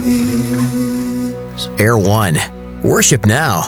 Air One. Worship now.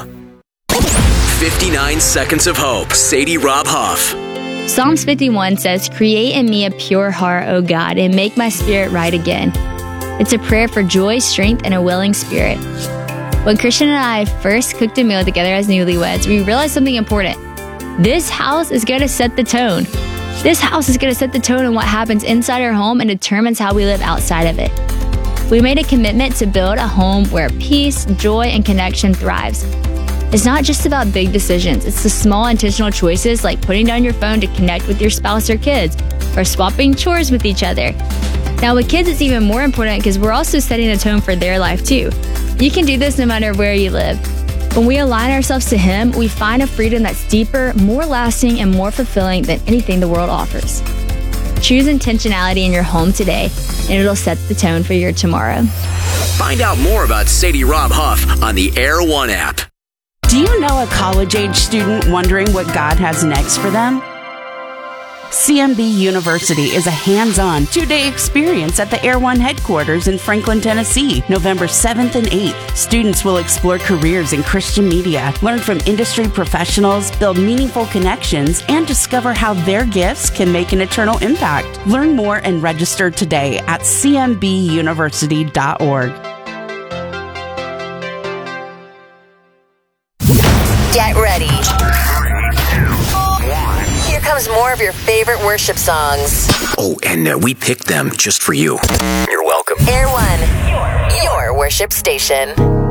59 Seconds of Hope. Sadie Rob Huff. Psalms 51 says, "Create in me a pure heart, O God, and make my spirit right again." It's a prayer for joy, strength, and a willing spirit. When Christian and I first cooked a meal together as newlyweds, we realized something important. This house is going to set the tone. This house is going to set the tone on what happens inside our home and determines how we live outside of it. We made a commitment to build a home where peace, joy, and connection thrives. It's not just about big decisions. It's the small intentional choices like putting down your phone to connect with your spouse or kids, or swapping chores with each other. Now with kids, it's even more important because we're also setting the tone for their life too. You can do this no matter where you live. When we align ourselves to Him, we find a freedom that's deeper, more lasting, and more fulfilling than anything the world offers. Choose intentionality in your home today, and it'll set the tone for your tomorrow. Find out more about Sadie Rob Huff on the Air One app. Do you know a college-age student wondering what God has next for them? CMB University is a hands-on 2-day experience at the Air One headquarters in Franklin, Tennessee, November 7th and 8th. Students will explore careers in Christian media, learn from industry professionals, build meaningful connections, and discover how their gifts can make an eternal impact. Learn more and register today at cmbuniversity.org. Get ready. Here comes more of your favorite worship songs. Oh, and we picked them just for you. You're welcome. Air One, your worship station.